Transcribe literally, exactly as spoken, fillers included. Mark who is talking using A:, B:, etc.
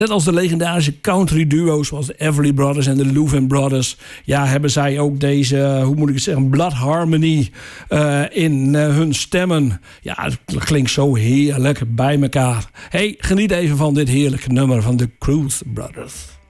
A: Net als de legendarische country duo's zoals de Everly Brothers en de Louvin Brothers. Ja, hebben zij ook deze, hoe moet ik het zeggen, blood harmony uh, in uh, hun stemmen. Ja, het klinkt zo heerlijk bij elkaar. Hey, geniet even van dit heerlijke nummer van de Cruz Brothers.